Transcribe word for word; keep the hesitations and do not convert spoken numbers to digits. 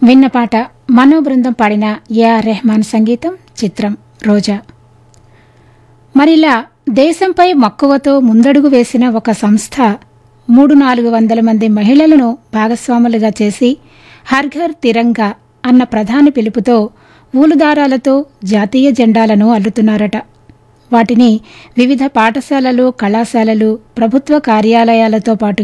విన్న పాట మనో బృందం పాడిన ఏఆర్ రెహమాన్ సంగీతం, చిత్రం రోజా. మరిలా దేశంపై మక్కువతో ముందడుగు వేసిన ఒక సంస్థ మూడు నాలుగు వందల మంది మహిళలను భాగస్వాములుగా చేసి హర్ ఘర్ తిరంగా అన్న ప్రధాన పిలుపుతో ఊలుదారాలతో జాతీయ జెండాలను అల్లుతున్నారట. వాటిని వివిధ పాఠశాలలు, కళాశాలలు, ప్రభుత్వ కార్యాలయాలతో పాటు